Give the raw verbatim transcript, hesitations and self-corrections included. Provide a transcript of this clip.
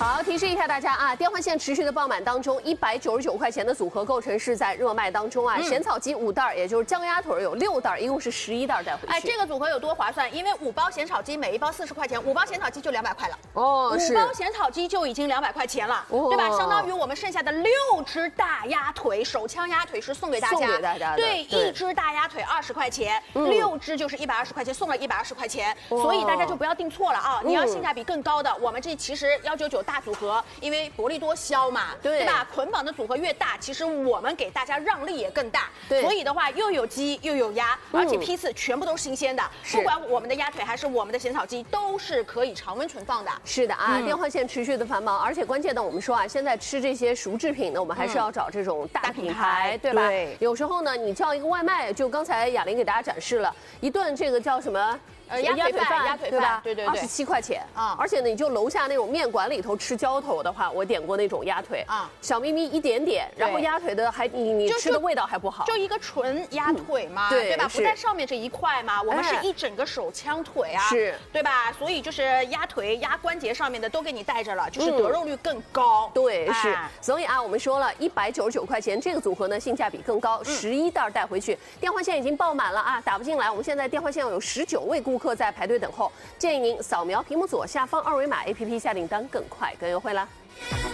好，提示一下大家啊，电话线持续的爆满当中，一百九十九块钱的组合购成是在热卖当中啊。嗯、咸草鸡五袋，也就是酱鸭腿有六袋，一共是十一袋带回去。 哎，这个组合有多划算？因为五包咸炒鸡，每一包四十块钱，五包咸炒鸡就两百块了。 哦， 五包咸炒鸡就已经两百块钱了，哦、对吧？相当于我们剩下的六只大鸭腿，手枪鸭腿是送给大家， 送给大家的。 对，对一只大鸭腿二十块钱，嗯、六只就是一百二十块钱，送了一百二十块钱，哦、所以大家就不要订错了啊！你要性价比更高的，我们这其实幺九九大组合。因为薄利多销嘛，对, 对吧？捆绑的组合越大，其实我们给大家让利也更大。对，所以的话又有鸡又有鸭，而且批次全部都是新鲜的。不管我们的鸭腿还是我们的咸草鸡，都是可以常温存放的。 是的啊，嗯、电话线持续的繁忙，而且关键的我们说啊，现在吃这些熟制品呢，我们还是要找这种大品牌，嗯、对吧？对，有时候呢，你叫一个外卖，就刚才雅玲给大家展示了一顿这个叫什么？ 呃，鸭腿饭，鸭腿对吧？ 对对对， 二十七块钱啊！而且呢，你就楼下那种面馆里头吃浇头的话，我点过那种鸭腿啊，小咪咪一点点，然后鸭腿的还你你吃的味道还不好， 就一个纯鸭腿嘛，对吧？不在上面这一块嘛，我们是一整个手枪腿啊，是，对吧？所以就是鸭腿、鸭关节上面的都给你带着了，就是得肉率更高。 对，是。所以啊，我们说了一百九十九块钱这个组合呢，性价比更高，十一袋带回去。电话线已经爆满了啊，打不进来。我们现在电话线有十九位顾客在排队等候，建议您扫描屏幕左下方二维码 A P P 下订单更快更优惠啦。